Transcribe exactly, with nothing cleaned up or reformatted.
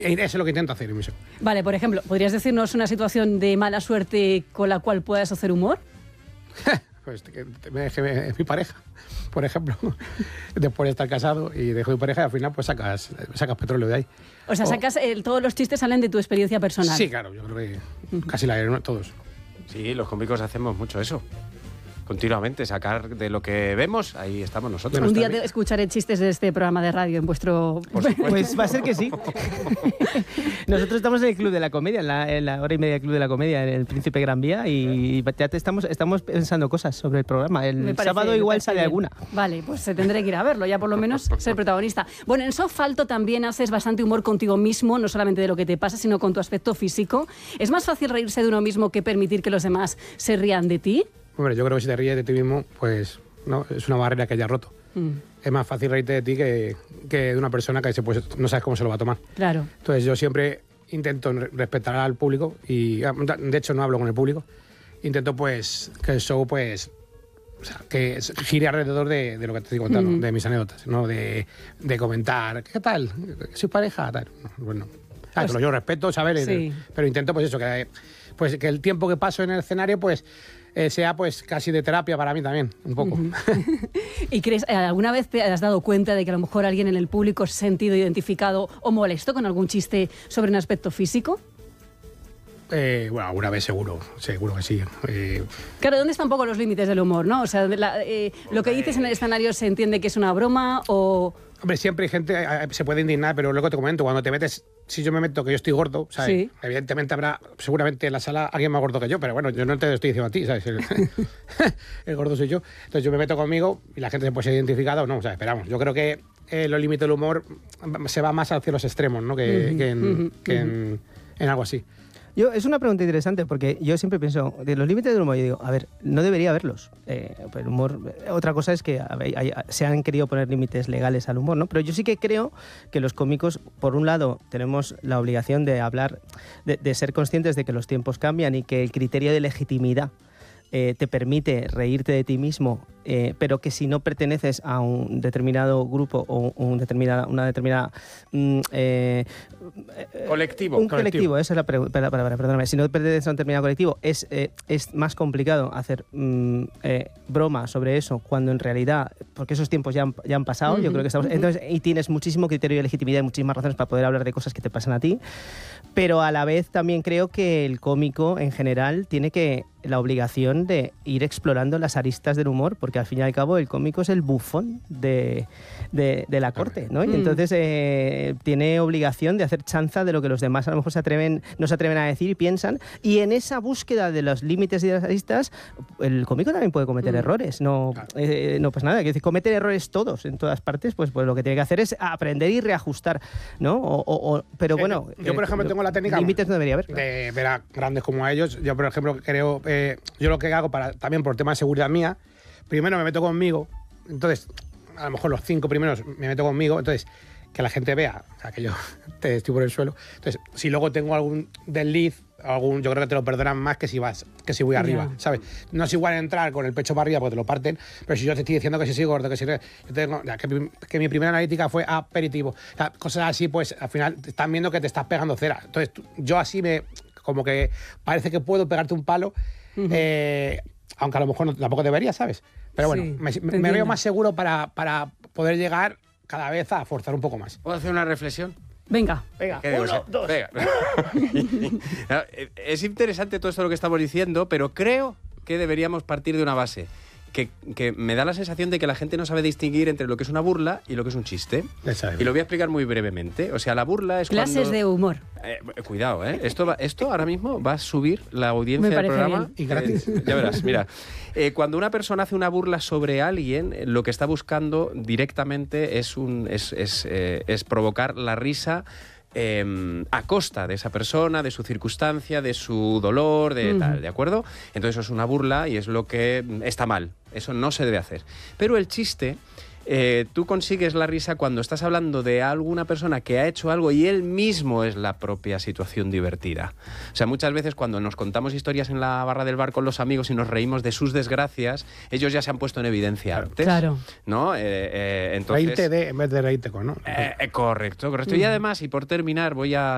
Eso es lo que intento hacer en mi show. Vale, por ejemplo, ¿podrías decirnos una situación de mala suerte con la cual puedas hacer humor? Pues que me deje es mi pareja, por ejemplo. Después de estar casado y dejo mi pareja y al final pues sacas, sacas petróleo de ahí. O sea, sacas el, todos los chistes salen de tu experiencia personal. Sí, claro, yo creo que casi la de todos. Sí, los cómicos hacemos mucho eso. Continuamente, sacar de lo que vemos, ahí estamos nosotros. Un día te escucharé chistes de este programa de radio en vuestro... Pues va a ser que sí. Nosotros estamos en el Club de la Comedia, en la, en la hora y media del Club de la Comedia, en el Príncipe Gran Vía, y ya te estamos, estamos pensando cosas sobre el programa. El parece, sábado igual sale bien. alguna. Vale, pues se tendré que ir a verlo, ya por lo menos ser protagonista. Bueno, en Sofalto también haces bastante humor contigo mismo, no solamente de lo que te pasa, sino con tu aspecto físico. ¿Es más fácil reírse de uno mismo que permitir que los demás se rían de ti? Hombre, yo creo que si te ríes de ti mismo, pues no, es una barrera que hayas roto. Mm. Es más fácil reírte de ti que, que de una persona que se, pues, no sabes cómo se lo va a tomar. Claro. Entonces yo siempre intento respetar al público y, de hecho, no hablo con el público. Intento, pues, que el show, pues, o sea, que gire alrededor de, de lo que te estoy contando, mm. de mis anécdotas, ¿no? De, de comentar, ¿qué tal? ¿Soy pareja? Tal. Bueno, claro, pues, yo respeto, ¿sabes? Sí. Pero intento, pues eso, que, pues, que el tiempo que paso en el escenario, pues... Eh, sea pues casi de terapia para mí también, un poco. Uh-huh. ¿Y crees, alguna vez te has dado cuenta de que a lo mejor alguien en el público se ha sentido identificado o molesto con algún chiste sobre un aspecto físico? Eh, bueno, alguna vez seguro, seguro que sí. Eh... Claro, ¿dónde están un poco los límites del humor, no? O sea, la, eh, lo que dices en el escenario se entiende que es una broma o... Hombre, siempre hay gente, se puede indignar, pero luego te comento, cuando te metes, si yo me meto que yo estoy gordo, ¿sabes? Sí. Evidentemente habrá, seguramente en la sala alguien más gordo que yo, pero bueno, yo no te lo estoy diciendo a ti, ¿sabes? El, el gordo soy yo. Entonces yo me meto conmigo y la gente se puede ser identificada o no, o sea, esperamos. Yo creo que eh, los límites del humor se va más hacia los extremos, ¿no? Que, uh-huh, que, en, uh-huh, que en, en algo así. Yo, es una pregunta interesante porque yo siempre pienso, de los límites del humor, yo digo, a ver, no debería haberlos. Eh, el humor, otra cosa es que hay, hay, se han querido poner límites legales al humor, ¿no? Pero yo sí que creo que los cómicos, por un lado, tenemos la obligación de hablar, de, de ser conscientes de que los tiempos cambian y que el criterio de legitimidad eh, te permite reírte de ti mismo, eh, pero que si no perteneces a un determinado grupo o un determinada, una determinada... Mm, eh, colectivo. Un colectivo, colectivo esa es la palabra, perdóname. Si no perteneces a un determinado colectivo, es, eh, es más complicado hacer mm, eh, broma sobre eso cuando en realidad, porque esos tiempos ya han, ya han pasado, uh-huh, yo creo que estamos... Uh-huh. Entonces, y tienes muchísimo criterio de legitimidad y muchísimas razones para poder hablar de cosas que te pasan a ti, pero a la vez también creo que el cómico en general tiene que la obligación de ir explorando las aristas del humor, porque al fin y al cabo el cómico es el bufón de, de, de la corte, ¿no? Y entonces eh, tiene obligación de hacer chanza de lo que los demás a lo mejor se atreven, no se atreven a decir y piensan, y en esa búsqueda de los límites y de las aristas, el cómico también puede cometer mm. errores, no, eh, no pasa nada, es decir, cometer errores todos, en todas partes, pues, pues lo que tiene que hacer es aprender y reajustar, ¿no? O, o, o, pero sí, bueno... Yo, por ejemplo, eh, tengo la técnica... Límites no debería haber. De ver a grandes como a ellos. Yo, por ejemplo, creo... Eh, yo lo que hago para también por tema de seguridad mía, primero me meto conmigo, entonces a lo mejor los cinco primeros me meto conmigo, entonces que la gente vea, o sea, que yo te estoy por el suelo, entonces si luego tengo algún desliz, algún, yo creo que te lo perdonan más que si vas, que si voy arriba, yeah. ¿sabes? No es igual entrar con el pecho para arriba porque te lo parten, pero si yo te estoy diciendo que si soy gordo, que si yo tengo, ya, que, que mi primera analítica fue aperitivo, o sea, cosas así, pues al final te están viendo que te estás pegando cera, entonces tú, yo así me, como que parece que puedo pegarte un palo. Uh-huh. Eh, aunque a lo mejor no, tampoco debería, ¿sabes? Pero bueno, sí, me, me veo más seguro para, para poder llegar cada vez a forzar un poco más. ¿Puedo hacer una reflexión? Venga, venga, uno, uno, dos. Venga. Es interesante todo esto lo que estamos diciendo, pero creo que deberíamos partir de una base. Que, que me da la sensación de que la gente no sabe distinguir entre lo que es una burla y lo que es un chiste. Y lo voy a explicar muy brevemente. O sea, la burla es Clases cuando... de humor. Eh, cuidado, ¿eh? Esto, va, esto ahora mismo va a subir la audiencia del programa. Bien. Y gratis. Eh, ya verás, mira. Eh, cuando una persona hace una burla sobre alguien, lo que está buscando directamente es, un, es, es, eh, es provocar la risa Eh, a costa de esa persona, de su circunstancia, de su dolor, de uh-huh. tal, ¿de acuerdo? Entonces eso es una burla y es lo que está mal. Eso no se debe hacer. Pero el chiste... Eh, tú consigues la risa cuando estás hablando de alguna persona que ha hecho algo y él mismo es la propia situación divertida. O sea, muchas veces cuando nos contamos historias en la barra del bar con los amigos y nos reímos de sus desgracias, ellos ya se han puesto en evidencia claro. antes. Claro. ¿No? Eh, eh, entonces, reírte de en vez de reírte con, ¿no? Eh, eh, correcto, correcto. Uh-huh. Y además, y por terminar, voy a